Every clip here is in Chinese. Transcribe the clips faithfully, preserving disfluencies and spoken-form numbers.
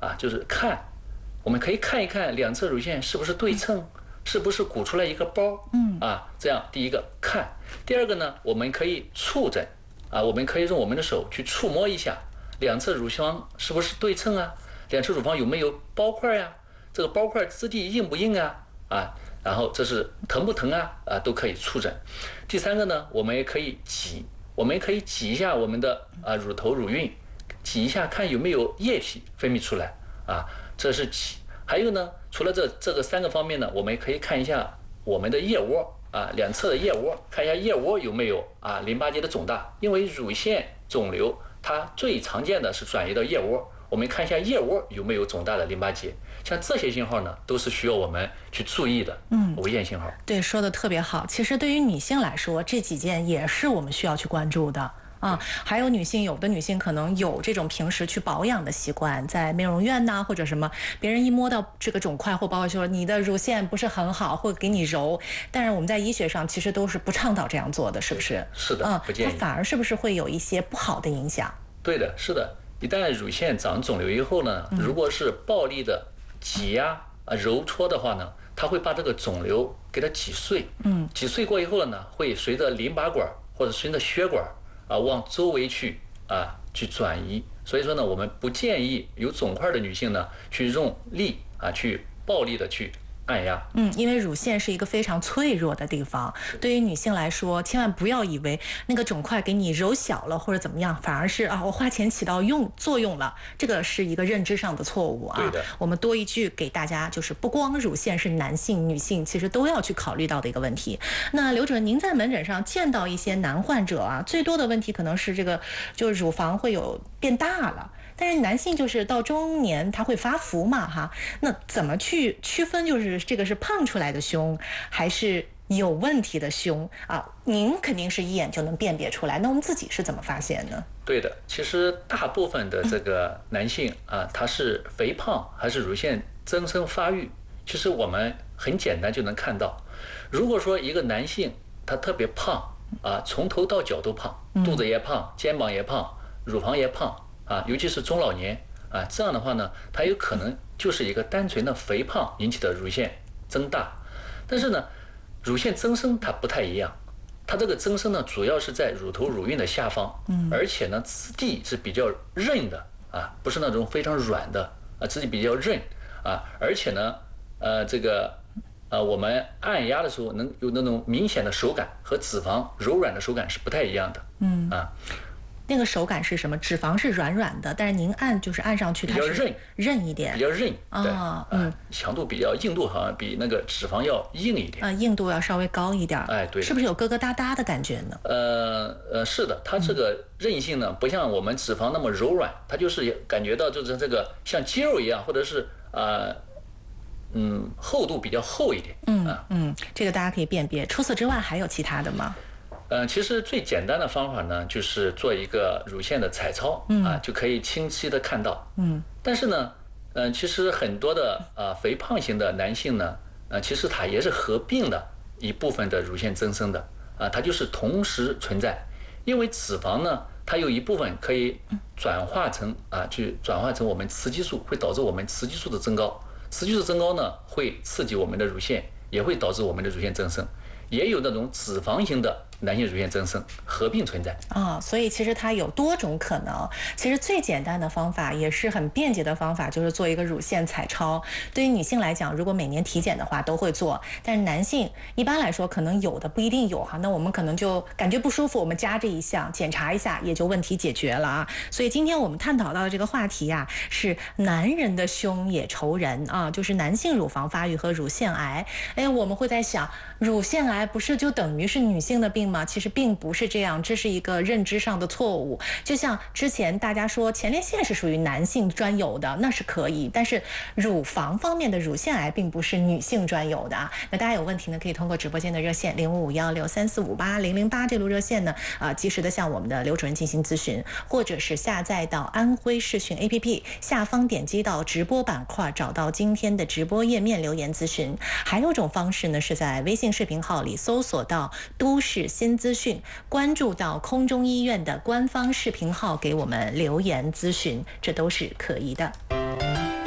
啊，就是看，我们可以看一看两侧乳腺是不是对称，是不是鼓出来一个包，嗯啊，这样第一个看，第二个呢，我们可以触诊啊，我们可以用我们的手去触摸一下两侧乳房是不是对称啊，两侧乳房有没有包块呀、啊，这个包块质地硬不硬啊啊，然后这是疼不疼啊啊，都可以触诊。第三个呢，我们也可以挤，我们可以挤一下我们的啊乳头乳晕。挤一下看有没有液体分泌出来啊，这是挤。还有呢，除了这这个三个方面呢，我们也可以看一下我们的腋窝啊，两侧的腋窝，看一下腋窝有没有啊淋巴结的肿大。因为乳腺肿瘤它最常见的是转移到腋窝，我们看一下腋窝有没有肿大的淋巴结。像这些信号呢，都是需要我们去注意的，嗯，危险信号。 对，说的特别好。其实对于女性来说，这几件也是我们需要去关注的。啊，还有女性，有的女性可能有这种平时去保养的习惯，在美容院呐、啊、或者什么，别人一摸到这个肿块或包括说你的乳腺不是很好，或给你揉，但是我们在医学上其实都是不倡导这样做的，是不是？ 是的，不建议。 它反而是不是会有一些不好的影响？ 对的，是的。一旦乳腺长肿瘤以后呢，如果是暴力的挤压啊揉搓的话呢，它会把这个肿瘤给它挤碎，嗯，挤碎过以后呢，会随着淋巴管或者随着血管。啊，往周围去啊去转移，所以说呢，我们不建议有肿块的女性呢去用力啊去暴力的去按压。 嗯，因为乳腺是一个非常脆弱的地方，对于女性来说，千万不要以为那个肿块给你揉小了或者怎么样，反而是啊我花钱起到用作用了，这个是一个认知上的错误啊。 对的， 我们多一句给大家，就是不光乳腺是男性、女性，其实都要去考虑到的一个问题。那刘主任，您在门诊上见到一些男患者啊，最多的问题可能是这个，就是乳房会有变大了。但是男性就是到中年他会发福嘛哈，那怎么去区分就是这个是胖出来的胸还是有问题的胸啊？您肯定是一眼就能辨别出来，那我们自己是怎么发现呢？ 对的，其实大部分的这个男性啊，他是肥胖还是乳腺增生发育，其实我们很简单就能看到。如果说一个男性他特别胖啊，从头到脚都胖，肚子也胖，肩膀也胖，乳房也胖。啊，尤其是中老年啊，这样的话呢，它有可能就是一个单纯的肥胖引起的乳腺增大。但是呢，乳腺增生它不太一样，它这个增生呢，主要是在乳头乳晕的下方，嗯，而且呢，质地是比较韧的啊，不是那种非常软的啊，质地比较韧啊，而且呢，呃，这个呃，我们按压的时候能有那种明显的手感，和脂肪柔软的手感是不太一样的，嗯啊。 那个手感是什么？脂肪是软软的，但是您按就是按上去它是韧韧一点， 比较韧啊，嗯， 强度比较硬度好像比那个脂肪要硬一点啊，硬度要稍微高一点。 哎，对， 是不是有疙疙瘩瘩的感觉呢？ 呃呃，是的，它这个韧性呢，不像我们脂肪那么柔软，它就是感觉到就是这个像肌肉一样，或者是呃嗯厚度比较厚一点。 嗯啊嗯，这个大家可以辨别。除此之外还有其他的吗？ 呃，其实最简单的方法呢，就是做一个乳腺的彩超，嗯、啊，就可以清晰的看到。嗯，但是呢，呃，其实很多的呃肥胖型的男性呢，呃，其实他也是合并了一部分的乳腺增生的，啊，它就是同时存在。因为脂肪呢，它有一部分可以转化成啊，去转化成我们雌激素，会导致我们雌激素的增高。雌激素增高呢，会刺激我们的乳腺，也会导致我们的乳腺增生。也有那种脂肪型的男性乳腺增生合并存在啊、哦，所以其实它有多种可能。其实最简单的方法也是很便捷的方法，就是做一个乳腺彩超。对于女性来讲，如果每年体检的话都会做，但是男性一般来说可能有的不一定有哈。那我们可能就感觉不舒服，我们加这一项检查一下，也就问题解决了啊。所以今天我们探讨到的这个话题啊，是男人的胸也愁人啊，就是男性乳房发育和乳腺癌。哎，我们会在想，乳腺癌不是就等于是女性的病吗？其实并不是这样，这是一个认知上的错误。就像之前大家说前列腺是属于男性专有的，那是可以，但是乳房方面的乳腺癌并不是女性专有的啊。那大家有问题呢，可以通过直播间的热线零五五幺六三四五八零零八这路热线呢，啊、呃，及时的向我们的刘主任进行咨询，或者是下载到安徽视讯 A P P 下方点击到直播板块，找到今天的直播页面留言咨询。还有一种方式呢，是在微信视频号里搜索到都市新资讯，关注到空中医院的官方视频号，给我们留言咨询，这都是可以的。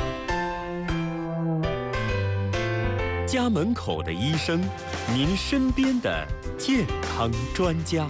家门口的医生，您身边的健康专家。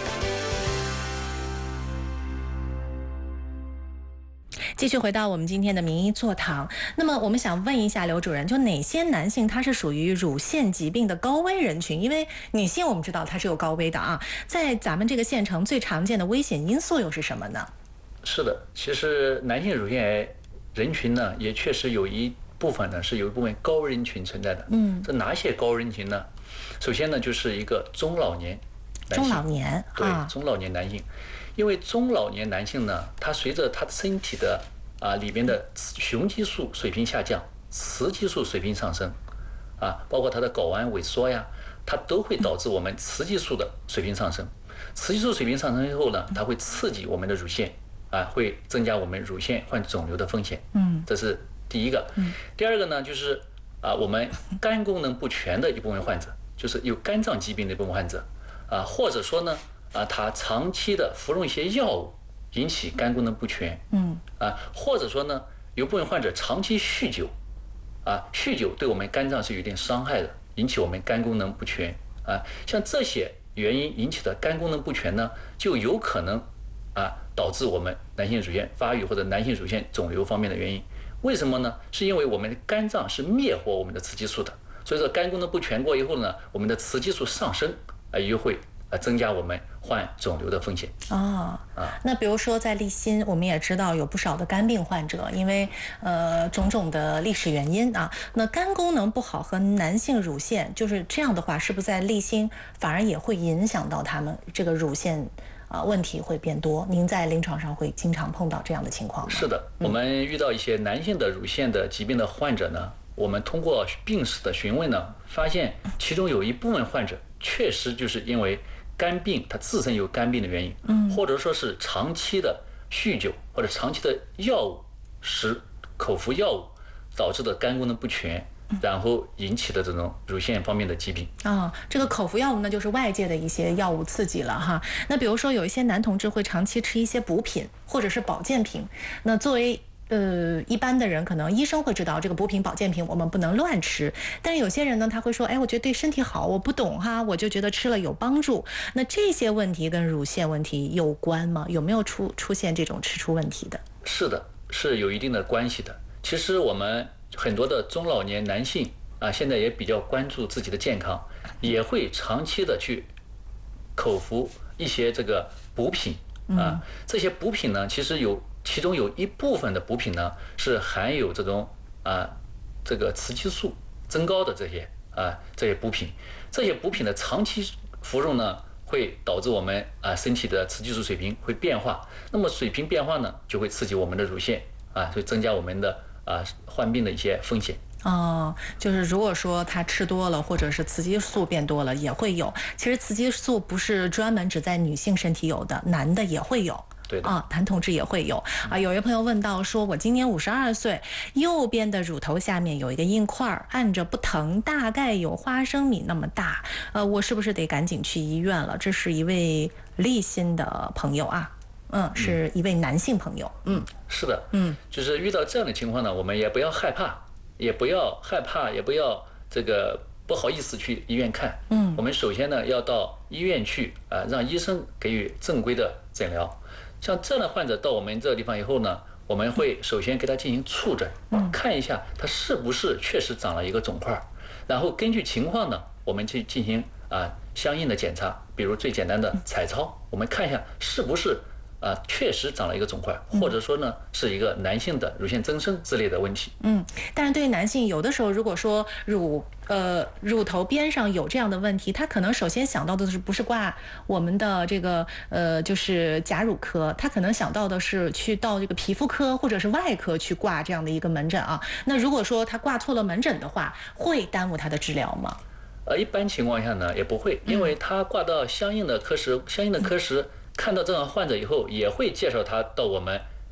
继续回到我们今天的名医座堂，那么我们想问一下刘主任，就哪些男性他是属于乳腺疾病的高危人群？因为女性我们知道它是有高危的啊，在咱们这个县城最常见的危险因素又是什么呢？ 是的，其实男性乳腺癌人群呢，也确实有一部分呢是有一部分高危人群存在的。嗯，这哪些高危人群呢？首先呢，就是一个中老年男性， 中老年， 对， 啊、 中老年男性，因为中老年男性呢，他随着他的身体的啊里边的雄激素水平下降，雌激素水平上升，啊，包括他的睾丸萎缩呀，它都会导致我们雌激素的水平上升。雌激素水平上升以后呢，它会刺激我们的乳腺，啊，会增加我们乳腺患肿瘤的风险。嗯，这是第一个。嗯，第二个呢，就是啊，我们肝功能不全的一部分患者，就是有肝脏疾病的一部分患者，啊，或者说呢，啊，他长期的服用一些药物。引起肝功能不全，嗯啊，或者说呢，有部分患者长期酗酒，啊，酗酒对我们肝脏是有一定伤害的，引起我们肝功能不全啊，像这些原因引起的肝功能不全呢，就有可能啊导致我们男性乳腺发育或者男性乳腺肿瘤方面的原因。为什么呢？是因为我们的肝脏是灭活我们的雌激素的，所以说肝功能不全过以后呢，我们的雌激素上升啊，也会。呃，增加我们患肿瘤的风险。 哦，啊，那比如说在立新，我们也知道有不少的肝病患者，因为呃种种的历史原因啊，那肝功能不好和男性乳腺就是这样的话，是不是在立新反而也会影响到他们这个乳腺啊、呃、问题会变多？您在临床上会经常碰到这样的情况吗？ 是的，我们遇到一些男性的乳腺的疾病的患者呢，我们通过病史的询问呢，发现其中有一部分患者确实就是因为肝病，它自身有肝病的原因，嗯，或者说是长期的酗酒或者长期的药物食口服药物导致的肝功能不全，然后引起的这种乳腺方面的疾病。 啊、哦，这个口服药物呢，就是外界的一些药物刺激了哈。那比如说有一些男同志会长期吃一些补品或者是保健品，那作为呃，一般的人可能医生会知道这个补品保健品我们不能乱吃，但是有些人呢他会说，哎，我觉得对身体好，我不懂哈，我就觉得吃了有帮助。那这些问题跟乳腺问题有关吗？有没有出出现这种吃出问题的？ 是的，是有一定的关系的。其实我们很多的中老年男性啊，现在也比较关注自己的健康，也会长期的去口服一些这个补品啊，这些补品呢，其实有。其中有一部分的补品呢，是含有这种啊这个雌激素增高的这些啊这些补品，这些补品的长期服用呢，会导致我们啊身体的雌激素水平会变化。那么水平变化呢，就会刺激我们的乳腺啊，会增加我们的啊患病的一些风险。 哦，就是如果说他吃多了，或者是雌激素变多了，也会有。其实雌激素不是专门只在女性身体有的，男的也会有。 对啊，男同志也会有啊。有一朋友问到说，我今年五十二岁，右边的乳头下面有一个硬块，按着不疼，大概有花生米那么大，呃，我是不是得赶紧去医院了？这是一位立新的朋友啊，嗯，是一位男性朋友，嗯， 是的，嗯，就是遇到这样的情况呢，我们也不要害怕，也不要害怕，也不要这个不好意思去医院看，嗯，我们首先呢要到医院去啊、呃，让医生给予正规的诊疗。像这样的患者到我们这个地方以后呢，我们会首先给他进行触诊，看一下他是不是确实长了一个肿块，然后根据情况呢，我们去进行啊、呃、相应的检查，比如最简单的彩超，我们看一下是不是啊、呃、确实长了一个肿块，或者说呢是一个男性的乳腺增生之类的问题。 嗯，但是对于男性，有的时候如果说乳呃乳头边上有这样的问题，他可能首先想到的是不是挂我们的这个呃就是假乳科，他可能想到的是去到这个皮肤科或者是外科去挂这样的一个门诊啊。那如果说他挂错了门诊的话，会耽误他的治疗吗？ 呃，一般情况下呢也不会，因为他挂到相应的科室，相应的科室看到这样患者以后，也会介绍他到我们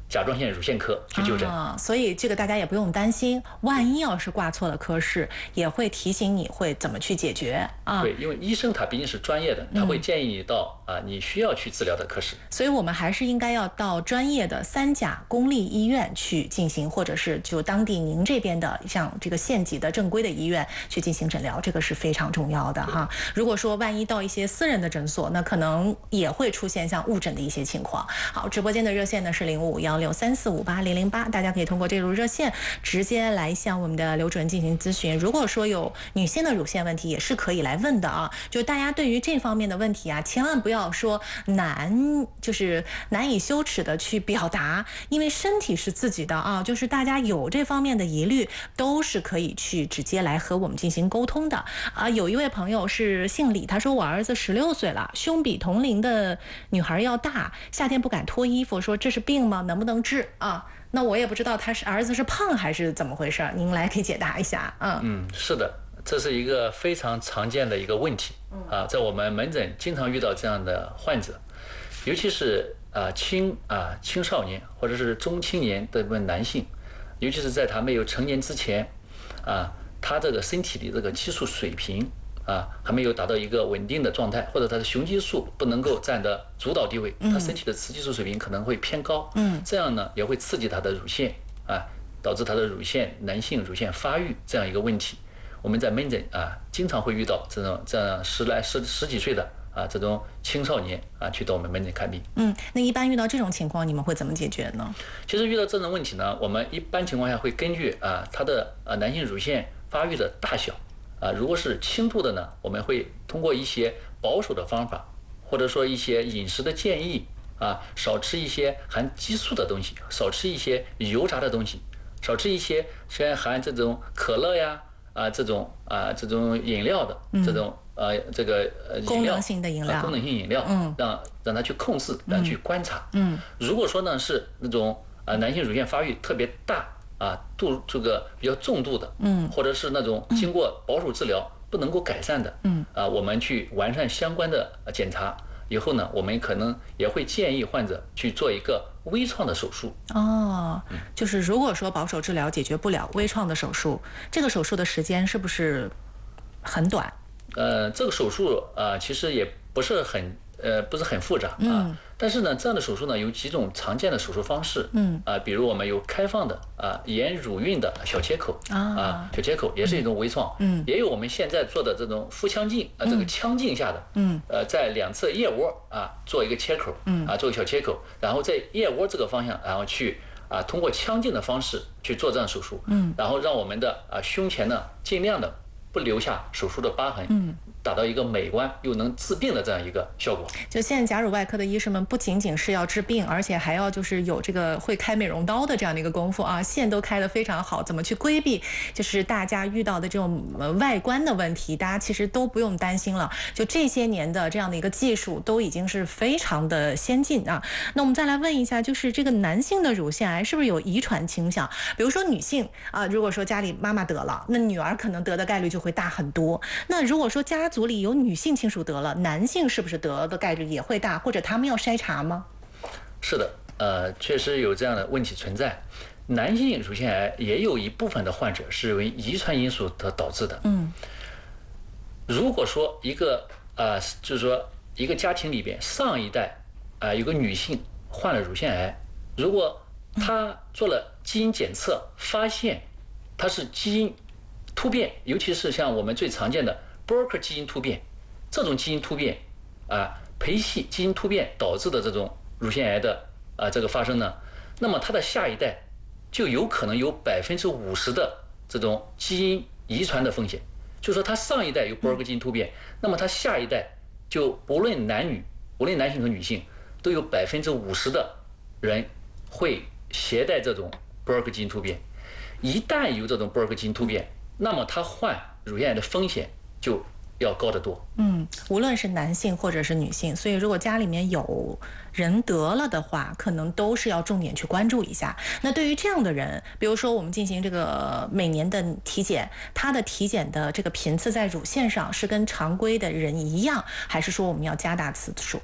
甲状腺乳腺科去就诊。 啊，所以这个大家也不用担心，万一要是挂错了科室，也会提醒你会怎么去解决啊。 对，因为医生他毕竟是专业的，他会建议你到啊你需要去治疗的科室。 所以我们还是应该要到专业的三甲公立医院去进行，或者是就当地您这边的像这个县级的正规的医院去进行诊疗，这个是非常重要的哈。如果说万一到一些私人的诊所，那可能也会出现像误诊的一些情况。好，直播间的热线呢是零五五幺六三四五八零零八，大家可以通过这路热线直接来向我们的刘主任进行咨询。如果说有女性的乳腺问题，也是可以来问的啊。就大家对于这方面的问题啊，千万不要说难，就是难以羞耻的去表达，因为身体是自己的啊。就是大家有这方面的疑虑，都是可以去直接来和我们进行沟通的啊。有一位朋友是姓李，他说我儿子十六岁了，胸比同龄的女孩要大，夏天不敢脱衣服，说这是病吗？能不能治啊？那我也不知道他是儿子是胖还是怎么回事，您来给解答一下。嗯嗯，是的，这是一个非常常见的一个问题啊，在我们门诊经常遇到这样的患者，尤其是啊青啊青少年或者是中青年的男性，尤其是在他没有成年之前啊，他这个身体里这个激素水平啊，还没有达到一个稳定的状态，或者他的雄激素不能够占得主导地位，他身体的雌激素水平可能会偏高，嗯，这样呢也会刺激他的乳腺啊，导致他的乳腺男性乳腺发育这样一个问题。我们在门诊啊，经常会遇到这种这样十来十十几岁的啊这种青少年啊，去到我们门诊看病。 嗯，那一般遇到这种情况，你们会怎么解决呢？ 其实遇到这种问题呢，我们一般情况下会根据啊他的啊男性乳腺发育的大小。啊，如果是轻度的呢，我们会通过一些保守的方法，或者说一些饮食的建议啊，少吃一些含激素的东西，少吃一些油炸的东西，少吃一些像含这种可乐呀啊这种啊这种饮料的、嗯、这种呃这个呃功能性的饮料， 功能性饮料，嗯，让让他去控制，让他去观察，嗯，如果说呢是那种啊男性乳腺发育特别大。啊，度这个比较重度的，嗯，或者是那种经过保守治疗不能够改善的，嗯，啊，我们去完善相关的检查以后呢，我们可能也会建议患者去做一个微创的手术。 哦，就是如果说保守治疗解决不了，微创的手术，这个手术的时间是不是很短？ 呃，这个手术啊、呃，其实也不是很。呃，不是很复杂啊，嗯、但是呢，这样的手术呢有几种常见的手术方式，嗯啊，比如我们有开放的啊沿乳晕的小切口啊, 啊，小切口也是一种微创，嗯，也有我们现在做的这种腹腔镜啊，这个腔镜下的，嗯，呃，在两侧腋窝啊做一个切口，嗯啊，做一个小切口，然后在腋窝这个方向，然后去啊通过腔镜的方式去做这样手术，嗯，然后让我们的啊胸前呢尽量的不留下手术的疤痕，嗯。达到一个美观又能治病的这样一个效果。 就现在假乳外科的医生们不仅仅是要治病，而且还要就是有这个会开美容刀的这样的一个功夫啊，线都开得非常好。怎么去规避就是大家遇到的这种外观的问题，大家其实都不用担心了。就这些年的这样的一个技术都已经是非常的先进啊。那我们再来问一下，就是这个男性的乳腺癌是不是有遗传倾向？比如说女性啊，如果说家里妈妈得了，那女儿可能得的概率就会大很多。那如果说家族里有女性亲属得了，男性是不是得的概率也会大？或者他们要筛查吗？ 是的，呃，确实有这样的问题存在。男性乳腺癌也有一部分的患者是为遗传因素所导致的。嗯，如果说一个呃，就是说一个家庭里边上一代啊、呃、有个女性患了乳腺癌，如果她做了基因检测，发现她是基因突变，尤其是像我们最常见的波尔克基因突变，这种基因突变啊，培系基因突变导致的这种乳腺癌的啊这个发生呢，那么它的下一代就有可能有百分之五十的这种基因遗传的风险。就是说，它上一代有波尔克基因突变，那么它下一代就不论男女，无论男性和女性，都有百分之五十的人会携带这种波尔克基因突变。一旦有这种波尔克基因突变，那么他患乳腺癌的风险就要高得多。 嗯，无论是男性或者是女性，所以如果家里面有人得了的话，可能都是要重点去关注一下。那对于这样的人，比如说我们进行这个每年的体检，他的体检的这个频次在乳腺上是跟常规的人一样，还是说我们要加大次数？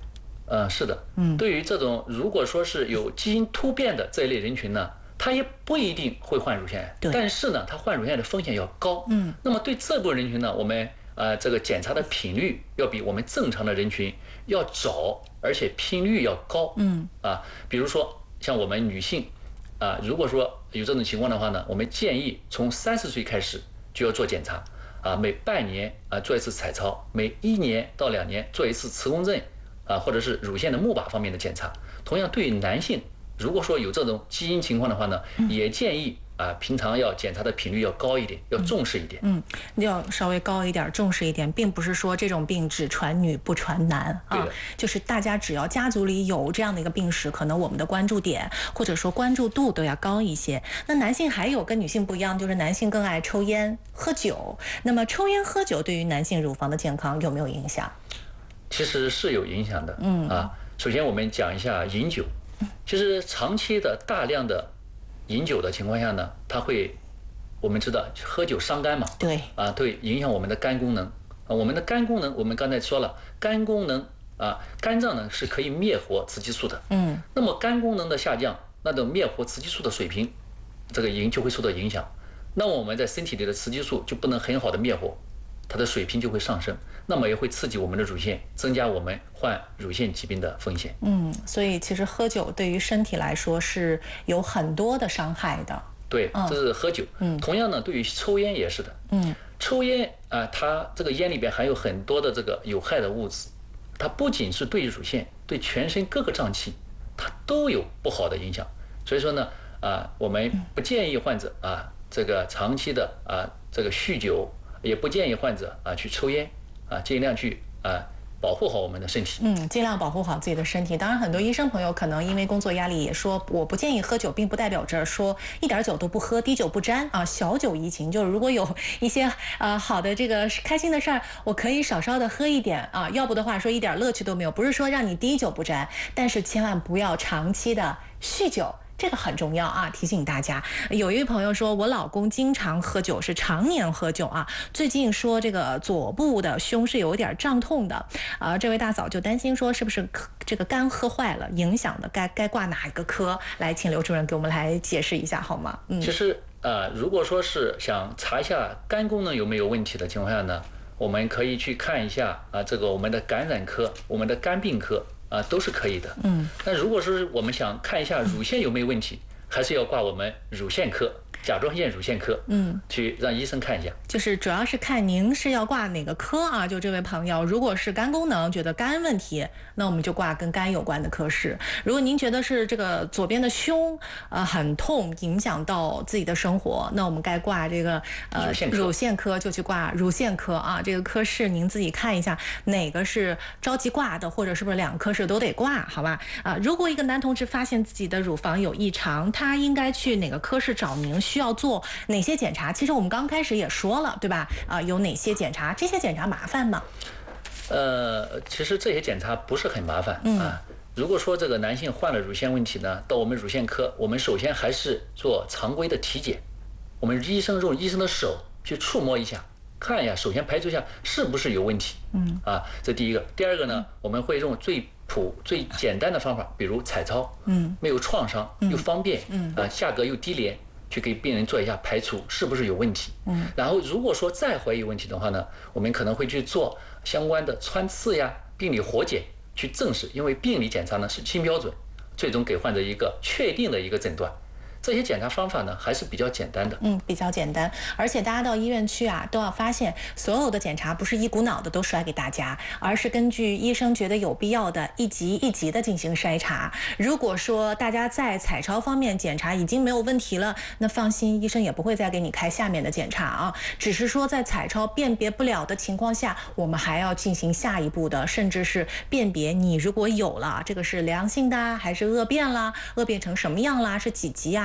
呃，是的，嗯，对于这种如果说是有基因突变的这一类人群呢，他也不一定会患乳腺癌， 对， 但是呢，他患乳腺癌的风险要高，嗯，那么对这部分人群呢，我们呃这个检查的频率要比我们正常的人群要早，而且频率要高，嗯，啊，比如说像我们女性，啊，如果说有这种情况的话呢，我们建议从三十岁开始就要做检查，啊，每半年啊做一次彩超，每一年到两年做一次磁共振，啊，或者是乳腺的钼靶方面的检查。同样，对于男性，如果说有这种基因情况的话呢，也建议啊，平常要检查的频率要高一点，要重视一点。嗯， 要稍微高一点，重视一点，并不是说这种病只传女不传男啊，就是大家只要家族里有这样的一个病史，可能我们的关注点或者说关注度都要高一些。那男性还有跟女性不一样，就是男性更爱抽烟喝酒。那么抽烟喝酒对于男性乳房的健康有没有影响？ 其实是有影响的。嗯啊，首先我们讲一下饮酒。其实长期的大量的饮酒的情况下呢，它会，我们知道喝酒伤肝嘛， 对， 啊，对，影响我们的肝功能。啊，我们的肝功能，我们刚才说了，肝功能啊，肝脏呢是可以灭活雌激素的。嗯，那么肝功能的下降，那种灭活雌激素的水平，这个影就会受到影响。那我们在身体里的雌激素就不能很好的灭活，它的水平就会上升，那么也会刺激我们的乳腺，增加我们患乳腺疾病的风险。 嗯，所以其实喝酒对于身体来说是有很多的伤害的。 对，这是喝酒。嗯，同样呢，对于抽烟也是的。嗯，抽烟啊，它这个烟里边含有很多的这个有害的物质，它不仅是对乳腺，对全身各个脏器，它都有不好的影响。所以说呢，啊，我们不建议患者啊，这个长期的啊，这个酗酒。也不建议患者啊去抽烟啊，尽量去啊保护好我们的身体。 嗯，尽量保护好自己的身体。当然，很多医生朋友可能因为工作压力也说，我不建议喝酒，并不代表着说一点酒都不喝，滴酒不沾啊，小酒怡情。就是如果有一些呃好的这个开心的事儿，我可以少稍的喝一点啊，要不的话说一点乐趣都没有。不是说让你滴酒不沾，但是千万不要长期的酗酒。这个很重要啊，提醒大家。有一位朋友说，我老公经常喝酒，是常年喝酒啊。最近说这个左部的胸是有点胀痛的，啊，这位大嫂就担心说，是不是这个肝喝坏了，影响的，该该挂哪一个科？来，请刘主任给我们来解释一下好吗？ 嗯，其实呃，如果说是想查一下肝功能有没有问题的情况下呢，我们可以去看一下啊，这个我们的感染科、我们的肝病科。啊，都是可以的。嗯，但如果说是我们想看一下乳腺有没有问题，还是要挂我们乳腺科、甲状腺乳腺科，嗯，去让医生看一下。 就是主要是看您是要挂哪个科啊？就这位朋友，如果是肝功能，觉得肝问题，那我们就挂跟肝有关的科室。如果您觉得是这个左边的胸呃很痛，影响到自己的生活，那我们该挂这个呃乳腺科就去挂乳腺科啊。这个科室您自己看一下哪个是着急挂的，或者是不是两个科室都得挂，好吧？啊，如果一个男同志发现自己的乳房有异常，他应该去哪个科室找您？需要做哪些检查？其实我们刚开始也说了，对吧？啊，有哪些检查？这些检查麻烦吗？ 呃，其实这些检查不是很麻烦、嗯、啊。如果说这个男性患了乳腺问题呢，到我们乳腺科，我们首先还是做常规的体检，我们医生用医生的手去触摸一下，看一下，首先排除一下是不是有问题。嗯，啊，这第一个。第二个呢，我们会用最普最简单的方法，比如彩超，嗯，没有创伤又方便，嗯，啊，价格又低廉。去给病人做一下排除是不是有问题，嗯，然后如果说再怀疑问题的话呢，我们可能会去做相关的穿刺呀、病理活检去证实，因为病理检查呢是新标准，最终给患者一个确定的一个诊断。这些检查方法呢还是比较简单的， 嗯，比较简单，而且大家到医院去啊，都要发现所有的检查不是一股脑的都甩给大家，而是根据医生觉得有必要的一级一级的进行筛查。如果说大家在彩超方面检查已经没有问题了，那放心，医生也不会再给你开下面的检查啊，只是说在彩超辨别不了的情况下，我们还要进行下一步的，甚至是辨别你如果有了这个是良性的还是恶变啦，恶变成什么样啦，是几级啊？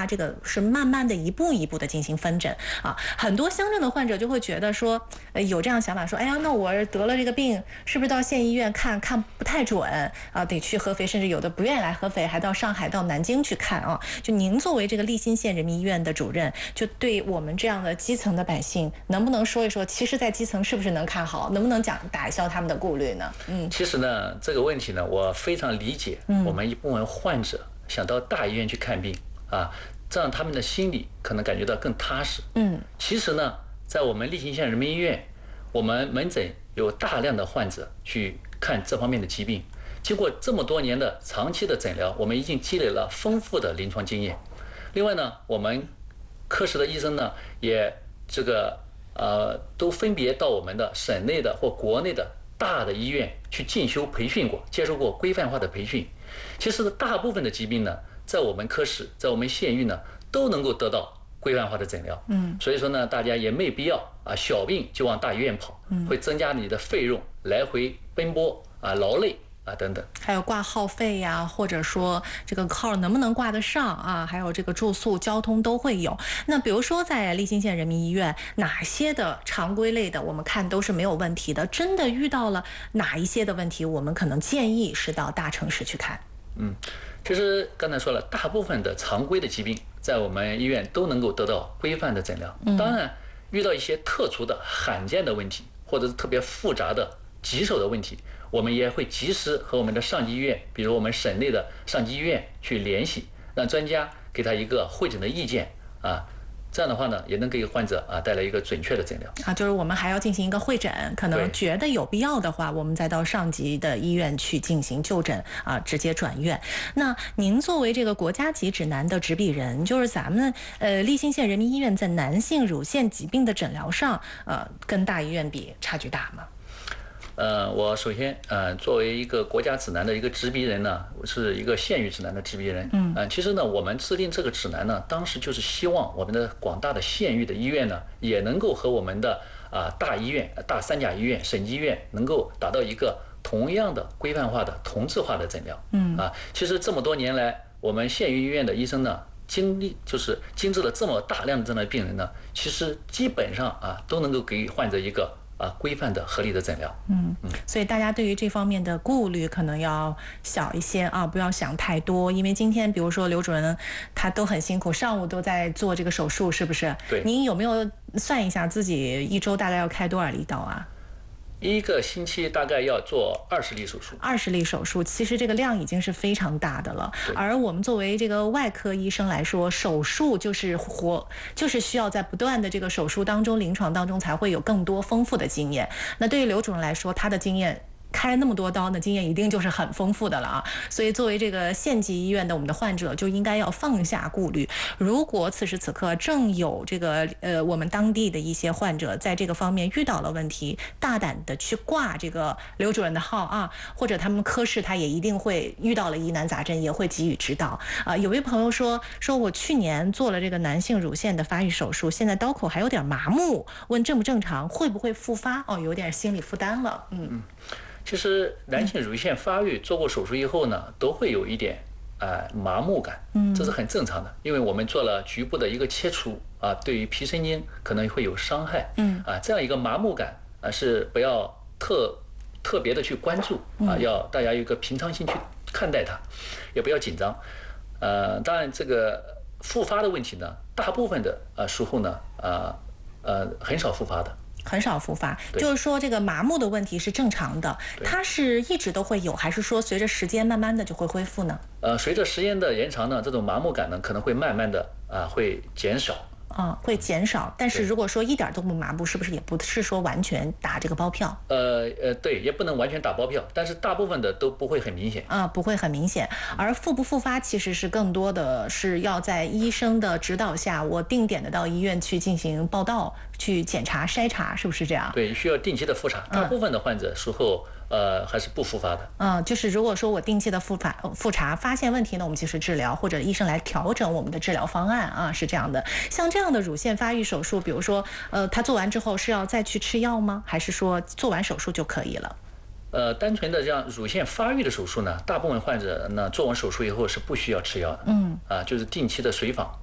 这个是慢慢的一步一步的进行分诊啊。很多乡镇的患者就会觉得说，呃，有这样想法说，哎呀，那我得了这个病，是不是到县医院看看不太准啊？得去合肥，甚至有的不愿意来合肥，还到上海、到南京去看啊。就您作为这个利辛县人民医院的主任，就对我们这样的基层的百姓，能不能说一说，其实，在基层是不是能看好，能不能讲打消他们的顾虑呢？嗯， 其实呢，这个问题呢，我非常理解我们一部分患者想到大医院去看病啊，这样他们的心里可能感觉到更踏实。 嗯， 其实呢，在我们利辛县人民医院，我们门诊有大量的患者去看这方面的疾病，经过这么多年的长期的诊疗，我们已经积累了丰富的临床经验。另外呢，我们科室的医生呢，也这个呃，都分别到我们的省内的或国内的大的医院去进修培训过，接受过规范化的培训。其实大部分的疾病呢，在我们科室，在我们县域呢，都能够得到规范化的诊疗。嗯，所以说呢，大家也没必要啊，小病就往大医院跑，会增加你的费用，来回奔波啊，劳累。啊，等等， 还有挂号费呀，或者说这个号能不能挂得上啊？还有这个住宿、交通都会有。那比如说在利辛县人民医院，哪些的常规类的我们看都是没有问题的？真的遇到了哪一些的问题，我们可能建议是到大城市去看。 嗯，其实刚才说了，大部分的常规的疾病在我们医院都能够得到规范的诊疗。当然，遇到一些特殊的、罕见的问题，或者是特别复杂的、棘手的问题，我们也会及时和我们的上级医院，比如我们省内的上级医院去联系，让专家给他一个会诊的意见啊。这样的话呢，也能给患者啊带来一个准确的诊疗啊。就是我们还要进行一个会诊，可能觉得有必要的话，我们再到上级的医院去进行就诊啊，直接转院。那您作为这个国家级指南的执笔人，就是咱们呃利辛县人民医院在男性乳腺疾病的诊疗上，呃，跟大医院比差距大吗？ 呃，我首先呃，作为一个国家指南的一个执笔人呢，我是一个县域指南的执笔人。嗯，呃，其实呢，我们制定这个指南呢，当时就是希望我们的广大的县域的医院呢，也能够和我们的啊、呃、大医院、大三甲医院、省级医院能够达到一个同样的规范化的、同质化的诊疗。嗯，啊，其实这么多年来，我们县域医院的医生呢，经历就是经治了这么大量的这样的病人呢，其实基本上啊都能够给患者一个。啊，规范的、合理的诊疗。 嗯嗯，所以大家对于这方面的顾虑可能要小一些啊，不要想太多。因为今天，比如说刘主任他都很辛苦，上午都在做这个手术，是不是？ 对。 您有没有算一下自己一周大概要开多少例刀啊？ 一个星期大概要做二十例手术， 二十例手术，其实这个量已经是非常大的了。而我们作为这个外科医生来说，手术就是活，就是需要在不断的这个手术当中、临床当中才会有更多丰富的经验。那对于刘主任来说，他的经验。开那么多刀呢，经验一定就是很丰富的了啊！所以作为这个县级医院的我们的患者，就应该要放下顾虑。如果此时此刻正有这个呃我们当地的一些患者在这个方面遇到了问题，大胆的去挂这个刘主任的号啊，或者他们科室他也一定会遇到了疑难杂症，也会给予指导啊。有位朋友说，说我去年做了这个男性乳腺的发育手术，现在刀口还有点麻木，问正不正常，会不会复发？哦，有点心理负担了，嗯。 嗯，其实男性乳腺发育做过手术以后呢，都会有一点呃麻木感，嗯，这是很正常的，因为我们做了局部的一个切除啊，对于皮神经可能会有伤害，嗯，啊，这样一个麻木感啊是不要特特别的去关注啊，要大家有一个平常心去看待它，也不要紧张，呃，当然这个复发的问题呢，大部分的呃术后呢，呃呃很少复发的。 很少复发，就是说这个麻木的问题是正常的，它是一直都会有，还是说随着时间慢慢的就会恢复呢？ 呃，随着时间的延长呢，这种麻木感呢可能会慢慢的啊、呃、会减少。 啊、嗯，会减少。但是如果说一点都不麻木，是不是也不是说完全打这个包票？ 呃呃，对，也不能完全打包票，但是大部分的都不会很明显啊，不会很明显。而复不复发，其实是更多的是要在医生的指导下，我定点的到医院去进行报到、去检查、筛查，是不是这样？ 对，需要定期的复查。大部分的患者术后。嗯呃，还是不复发的。 嗯，就是如果说我定期的复查复查，发现问题呢，我们及时治疗，或者医生来调整我们的治疗方案啊，是这样的。像这样的乳腺发育手术，比如说，呃，他做完之后是要再去吃药吗？还是说做完手术就可以了？ 呃，单纯的这样乳腺发育的手术呢，大部分患者呢做完手术以后是不需要吃药的。嗯，啊，就是定期的随访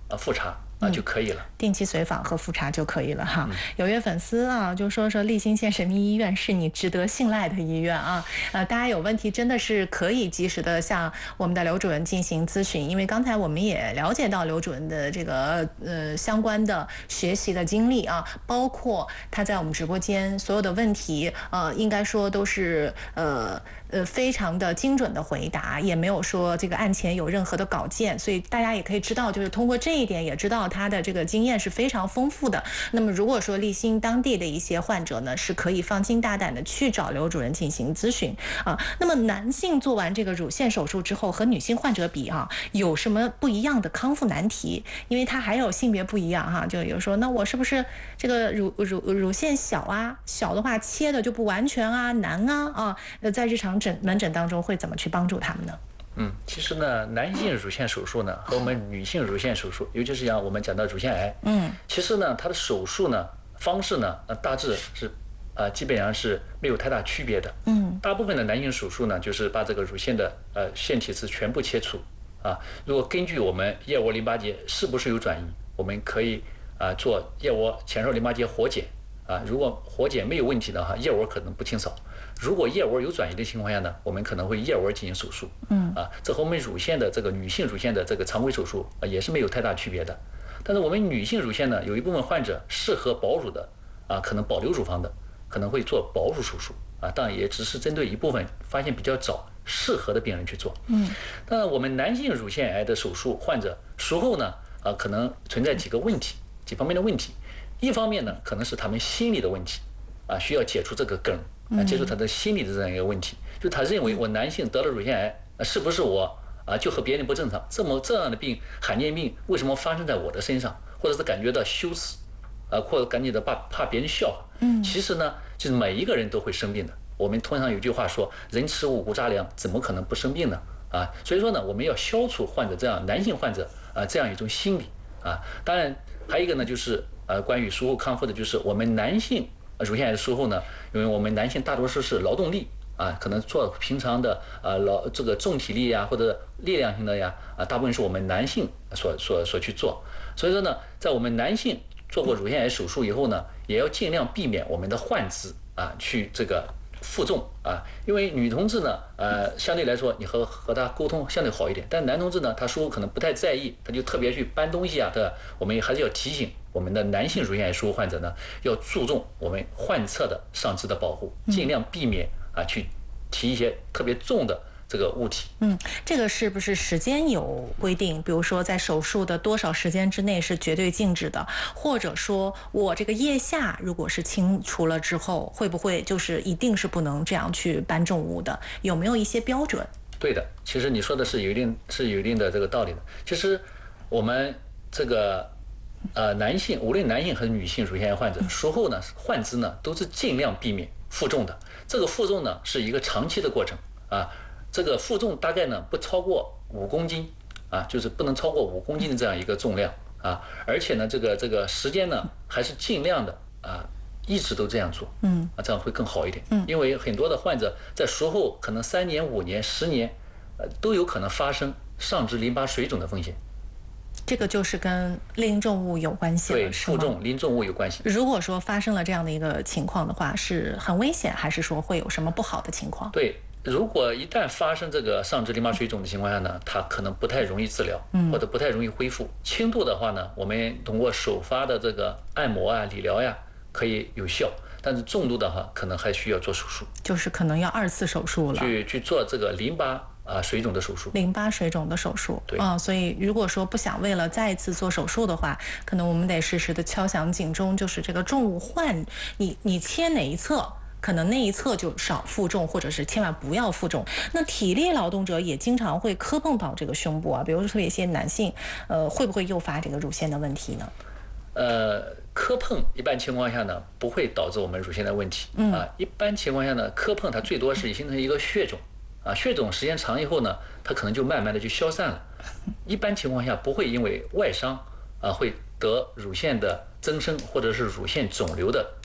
啊复查啊就可以了， 定期随访和复查就可以了哈。嗯、有位粉丝啊就说说立新县人民医院是你值得信赖的医院啊，呃，大家有问题真的是可以及时的向我们的刘主任进行咨询，因为刚才我们也了解到刘主任的这个呃相关的学习的经历啊，包括他在我们直播间所有的问题，呃，应该说都是呃。呃，非常的精准的回答，也没有说这个案前有任何的稿件，所以大家也可以知道，就是通过这一点也知道他的这个经验是非常丰富的。那么如果说立新当地的一些患者呢，是可以放心大胆的去找刘主任进行咨询啊。那么男性做完这个乳腺手术之后和女性患者比啊，有什么不一样的康复难题？因为他还有性别不一样哈，就有说那我是不是这个乳乳乳腺小啊，小的话切的就不完全啊，难啊啊，呃，在日常诊门诊当中会怎么去帮助他们呢？ 嗯，其实呢，男性乳腺手术呢和我们女性乳腺手术，尤其是像我们讲到乳腺癌，嗯，其实呢，它的手术呢方式呢，呃，大致是啊、呃，基本上是没有太大区别的。嗯，大部分的男性手术呢，就是把这个乳腺的呃腺体是全部切除啊。如果根据我们腋窝淋巴结是不是有转移，我们可以啊、呃、做腋窝前哨淋巴结活检啊。如果活检没有问题的话，腋窝可能不清扫。如果腋窝有转移的情况下呢，我们可能会腋窝进行手术。嗯啊，这和我们乳腺的这个女性乳腺的这个常规手术啊也是没有太大区别的。但是我们女性乳腺呢，有一部分患者适合保乳的啊，可能保留乳房的，可能会做保乳手术啊，当然也只是针对一部分发现比较早适合的病人去做。嗯，当然我们男性乳腺癌的手术患者术后呢啊，可能存在几个问题，几方面的问题。一方面呢，可能是他们心理的问题啊，需要解除这个根。啊，接触他的心理的这样一个问题，就他认为我男性得了乳腺癌，是不是我啊就和别人不正常？这么这样的病，罕见病为什么发生在我的身上？或者是感觉到羞耻，啊，或者感觉到怕怕别人笑话。嗯，其实呢，就是每一个人都会生病的。我们通常有句话说，人吃五谷杂粮，怎么可能不生病呢？啊，所以说呢，我们要消除患者这样男性患者啊这样一种心理啊。当然，还有一个呢，就是呃关于术后康复的，就是我们男性。乳腺癌的术后呢，因为我们男性大多数是劳动力啊，可能做平常的呃劳这个重体力呀或者力量型的呀啊，大部分是我们男性所所所去做。所以说呢，在我们男性做过乳腺癌手术以后呢，也要尽量避免我们的患肢啊去这个负重啊，因为女同志呢，呃，相对来说你和和她沟通相对好一点，但男同志呢，他术后可能不太在意，他就特别去搬东西啊，对吧？我们还是要提醒我们的男性乳腺癌术后患者呢，要注重我们患侧的上肢的保护，尽量避免啊去提一些特别重的这个物体。 嗯，这个是不是时间有规定？比如说在手术的多少时间之内是绝对静止的，或者说我这个腋下如果是清除了之后，会不会就是一定是不能这样去搬重物的？有没有一些标准？ 对的，其实你说的是有一定是有一定的这个道理的。其实我们这个呃男性，无论男性和女性乳腺癌患者术后呢，患肢呢都是尽量避免负重的。这个负重呢是一个长期的过程啊。这个负重大概呢不超过五公斤啊，就是不能超过五公斤的这样一个重量啊，而且呢，这个这个时间呢还是尽量的啊，一直都这样做，嗯啊，这样会更好一点，嗯，因为很多的患者在术后可能三年、五年、十年，呃，都有可能发生上肢淋巴水肿的风险。 这个就是跟拎重物有关系了， 对，负重拎重物有关系。 如果说发生了这样的一个情况的话，是很危险，还是说会有什么不好的情况？ 对。如果一旦发生这个上肢淋巴水肿的情况下呢，它可能不太容易治疗，或者不太容易恢复。轻度的话呢，我们通过手发的这个按摩啊、理疗呀，可以有效。但是重度的话，可能还需要做手术， 就是可能要二次手术了， 去去做这个淋巴啊水肿的手术。 淋巴水肿的手术， 对啊、嗯，所以如果说不想为了再一次做手术的话，可能我们得时时的敲响警钟，就是这个重物换你你切哪一侧。可能那一侧就少负重，或者是千万不要负重。那体力劳动者也经常会磕碰到这个胸部啊，比如说特别一些男性，呃，会不会诱发这个乳腺的问题呢？ 呃，磕碰一般情况下呢，不会导致我们乳腺的问题、嗯、啊。一般情况下呢，磕碰它最多是形成一个血肿啊，血肿时间长以后呢，它可能就慢慢的就消散了。一般情况下不会因为外伤啊会得乳腺的增生或者是乳腺肿瘤的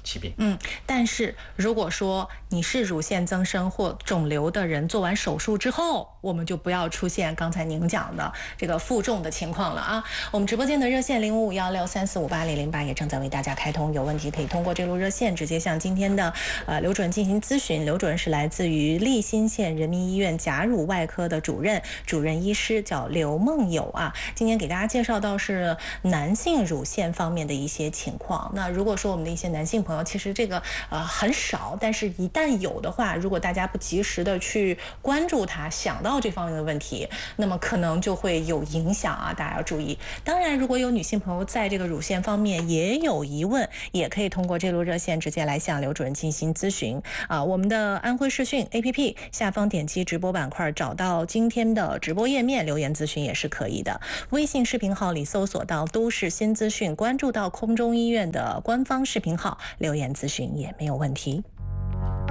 疾病。 嗯，但是如果说你是乳腺增生或肿瘤的人，做完手术之后，我们就不要出现刚才您讲的这个负重的情况了啊。我们直播间的热线零五五幺六三四五八零零八也正在为大家开通，有问题可以通过这路热线直接向今天的呃刘主任进行咨询。刘主任是来自于利辛县人民医院假乳外科的主任，主任医师叫刘梦友啊。今天给大家介绍到是男性乳腺方面的一些情况。那如果说我们的一些男性朋友，其实这个呃很少，但是一旦有的话，如果大家不及时的去关注它，想到这方面的问题，那么可能就会有影响啊，大家要注意。当然，如果有女性朋友在这个乳腺方面也有疑问，也可以通过这路热线直接来向刘主任进行咨询啊。我们的安徽视讯 A P P 下方点击直播板块，找到今天的直播页面，留言咨询也是可以的。微信视频号里搜索到都市新资讯，关注到空中医院的官方视频号，留言咨询也没有问题。